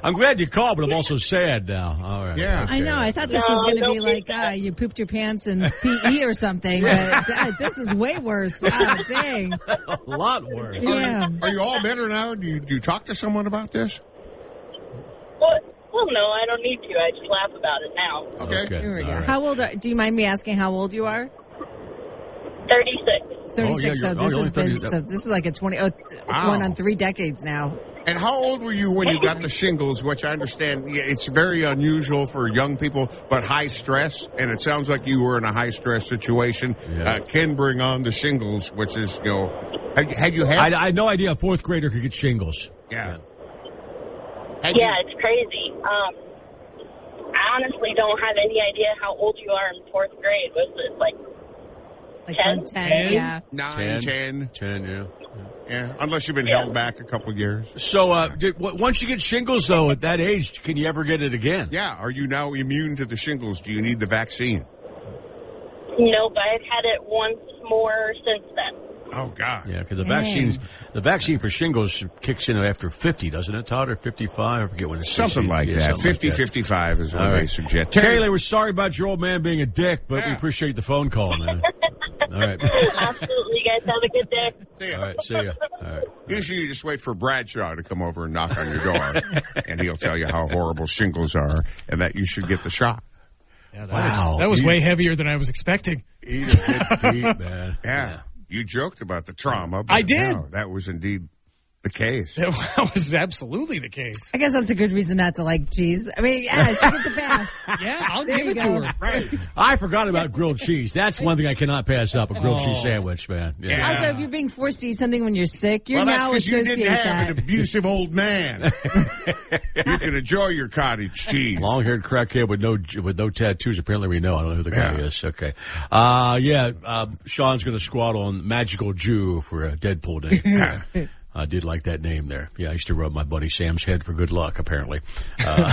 I'm glad you called, but I'm also sad now. All right. Yeah. Okay. I know. I thought this was going to be like you pooped your pants in PE or something, but this is way worse. Oh, dang. A lot worse. Yeah. Are you all better now? Do you talk to someone about this? Well, no, I don't need to. I just laugh about it now. Okay. Here we go. All right. How old do you mind me asking how old you are? 36. 36. you're only 30. So this is like a 20. Wow. Going on 3 decades now. And how old were you when you got the shingles, which I understand it's very unusual for young people, but high stress, and it sounds like you were in a high-stress situation, can bring on the shingles, which is, had you had... I had no idea a fourth grader could get shingles. Yeah. It's crazy. I honestly don't have any idea how old you are in 4th grade. Was it like 10? Yeah. 9, 10. 10, yeah. Yeah, unless you've been held back a couple years. So, once you get shingles, though, at that age, can you ever get it again? Yeah, are you now immune to the shingles? Do you need the vaccine? Nope, I've had it once more since then. Oh, God. Yeah, because the vaccine for shingles kicks in after 50, doesn't it, Todd, or 55? I forget when it's Something like that. 50, 55 is what they suggest. Kaylee, we're sorry about your old man being a dick, but we appreciate the phone call, man. All right. Absolutely, you guys have a good day. All right, see ya. All right. Usually you just wait for Bradshaw to come over and knock on your door, and he'll tell you how horrible shingles are and that you should get the shot. Yeah, Wow. That was way heavier than I was expecting. Eat a good beat, man. Yeah. You joked about the trauma. But I did. No, that was indeed the case. That was absolutely the case. I guess that's a good reason not to like cheese. I mean, yeah, she gets a pass. Yeah, I'll There give you it go. to her. Right. I forgot about grilled cheese. That's one thing I cannot pass up, a grilled cheese sandwich, man. Yeah. Also, if you're being forced to eat something when you're sick, you're Well, that's now because you associate didn't have that. an abusive old man. You can enjoy your cottage cheese. Long-haired crackhead with no tattoos. Apparently, we know. I don't know who the guy is. Okay. Sean's going to squat on Magical Jew for a Deadpool name. I did like that name there. Yeah, I used to rub my buddy Sam's head for good luck, apparently. And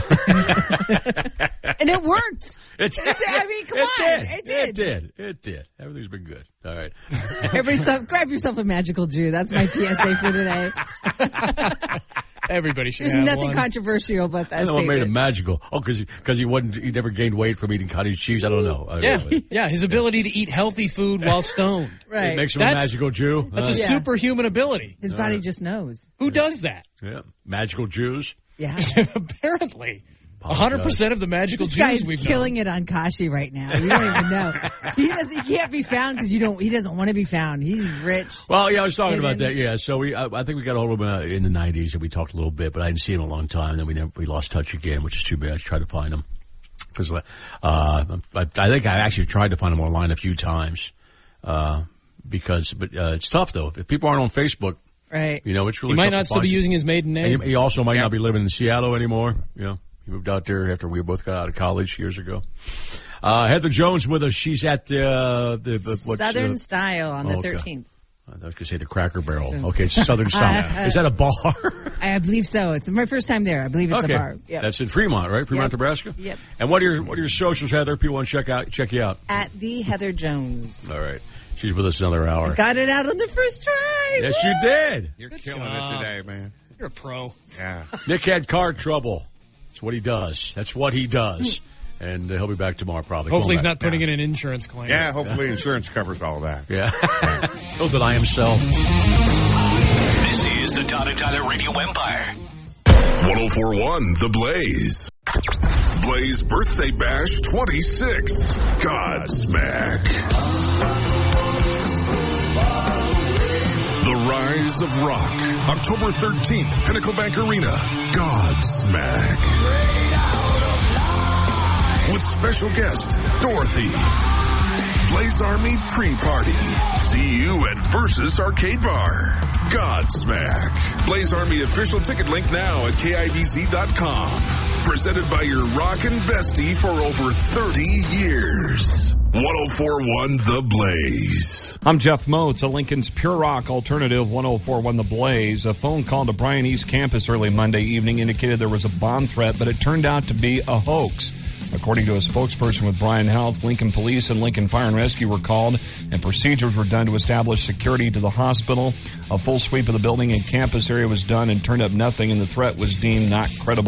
it worked. I mean, come on. It did. Everything's been good. All right. Everybody, grab yourself a Magical Jew. That's my PSA for today. Everybody should There's have nothing one. controversial about that I don't know what made statement. him magical. Oh, because he never gained weight from eating cottage cheese. I don't know. Yeah, his ability to eat healthy food while stoned. Right. It makes him a magical Jew. That's a superhuman ability. His body just knows. Who does that? Yeah, magical Jews. Yeah. Apparently. 100% of the magical This Jews guy's we've killing known. it on Kashi right now. You don't even know. He can't be found because he doesn't want to be found. He's rich. Well, yeah, I was talking about that. Yeah, so I think we got a hold of him in the 90s, and we talked a little bit, but I didn't see him in a long time. And then we lost touch again, which is too bad. I tried to find him because I think I actually tried to find him online a few times but it's tough though if people aren't on Facebook. Right. It's really He might tough not to still find be you. using his maiden name. And he also might not be living in Seattle anymore. He moved out there after we both got out of college years ago. Heather Jones with us. She's at the Southern Style on the okay. 13th. I was going to say the Cracker Barrel. Okay, it's Southern Style. Is that a bar? I believe so. It's my first time there. I believe it's okay. a bar. Yep. That's in Fremont, right? Fremont, Nebraska? Yep. And what are your socials, Heather? People want to check you out. At the Heather Jones. All right. She's with us another hour. Got it out on the first try. Yes, you did. You're killing it today, man. You're a pro. Yeah. Nick had car trouble. That's what he does. And he'll be back tomorrow probably. Hopefully he's not putting in an insurance claim. Yeah, hopefully insurance covers all that. Yeah. He'll deny himself. This is the Todd and Tyler Radio Empire. 104.1 The Blaze. Blaze Birthday Bash 26. Godsmack. The Rise of Rock. October 13th, Pinnacle Bank Arena. Godsmack. With special guest, Dorothy. Blaze Army pre-party. See you at Versus Arcade Bar. Godsmack. Blaze Army official ticket link now at KIBZ.com. Presented by your rockin' bestie for over 30 years. 104.1 The Blaze. I'm Jeff Moats, Lincoln's Pure Rock Alternative 104.1 The Blaze. A phone call to Bryan East Campus early Monday evening indicated there was a bomb threat, but it turned out to be a hoax. According to a spokesperson with Bryan Health, Lincoln Police and Lincoln Fire and Rescue were called, and procedures were done to establish security to the hospital. A full sweep of the building and campus area was done and turned up nothing, and the threat was deemed not credible.